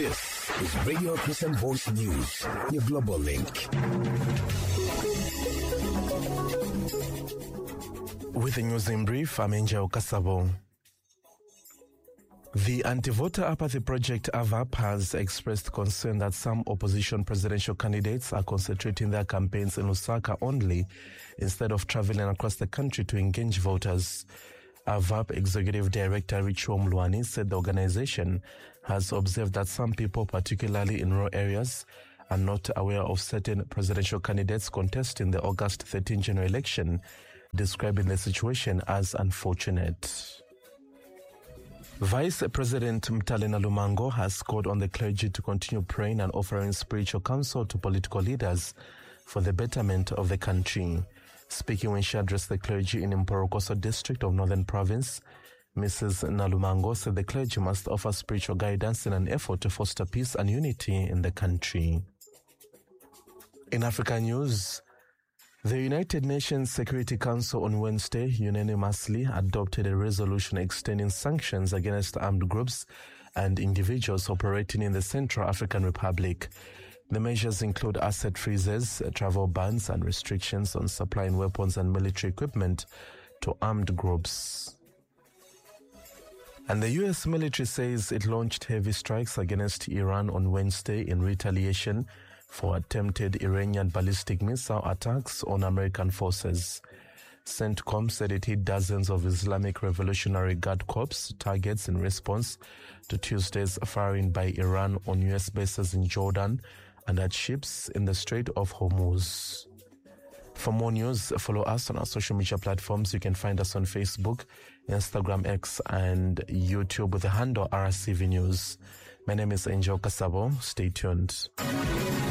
This is Radio Christian Voice News, your global link. With the news in brief, I'm Angel Kasabo. The Anti-Voter Apathy Project, AVAP, has expressed concern that some opposition presidential candidates are concentrating their campaigns in Lusaka only instead of traveling across the country to engage voters. AVAP Executive Director Richo Mlwani said the organization has observed that some people, particularly in rural areas, are not aware of certain presidential candidates contesting the August 13 general election, describing the situation as unfortunate. Vice President Mtalena Lumango has called on the clergy to continue praying and offering spiritual counsel to political leaders for the betterment of the country. Speaking when she addressed the clergy in Mporokoso district of Northern Province, Mrs. Nalumango said the clergy must offer spiritual guidance in an effort to foster peace and unity in the country. In Africa news, the United Nations Security Council on Wednesday unanimously adopted a resolution extending sanctions against armed groups and individuals operating in the Central African Republic. The measures include asset freezes, travel bans, and restrictions on supplying weapons and military equipment to armed groups. And the U.S. military says it launched heavy strikes against Iran on Wednesday in retaliation for attempted Iranian ballistic missile attacks on American forces. CENTCOM said it hit dozens of Islamic Revolutionary Guard Corps targets in response to Tuesday's firing by Iran on U.S. bases in Jordan and at ships in the Strait of Hormuz. For more news, follow us on our social media platforms. You can find us on Facebook, Instagram, X, and YouTube with the handle RCV News. My name is Angel Kasabo. Stay tuned.